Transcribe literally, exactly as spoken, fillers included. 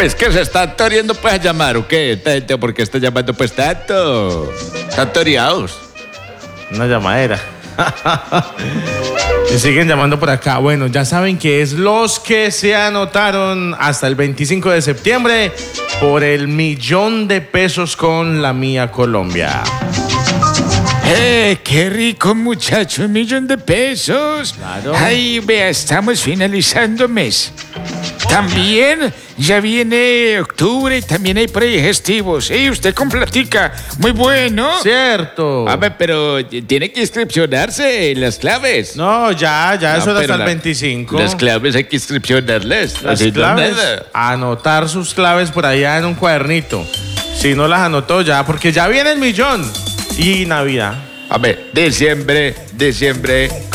Pues que se está toreando pues a llamar, ¿o qué? Esta gente, ¿por qué está llamando pues tanto? Están toreados. Una llamadera. Y siguen llamando por acá. Bueno, ya saben que es los que se anotaron hasta el veinticinco de septiembre por el millón de pesos con la Mía Colombia. ¡Eh, qué rico, muchacho! Un millón de pesos. Claro. Ay, vea, estamos finalizando mes. También ya viene octubre y también hay por ahí festivos. Sí, usted con platica. Muy bueno. Cierto. A ver, pero tiene que inscripcionarse en las claves. No, ya, ya, No, eso era pero hasta el la- veinticinco. Las claves hay que inscripcionarlas. Las así no claves, nada. anotar sus claves por allá en un cuadernito. Si no las anotó ya, porque ya viene el millón. Y Navidad. A ver, diciembre, diciembre.